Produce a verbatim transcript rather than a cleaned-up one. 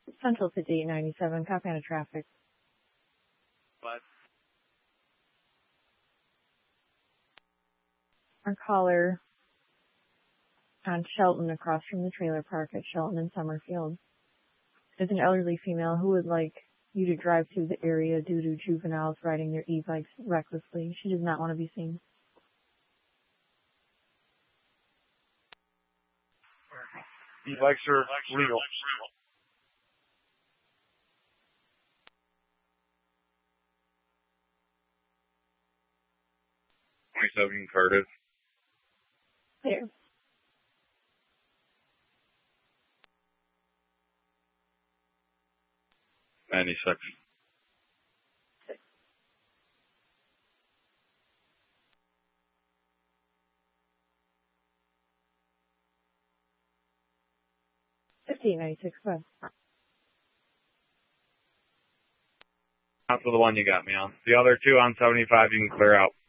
Central fifty-eight ninety-seven, copy on traffic. What? Our caller on Shelton across from the trailer park at Shelton and Summerfield is an elderly female who would like you to drive through the area due to juveniles riding their e-bikes recklessly. She does not want to be seen. E-bikes are legal. twenty-seven Cardiff. Clear. ninety-six. Six. fifteen ninety-six, go ahead. Not for the one you got me on. The other two on seventy-five you can clear out.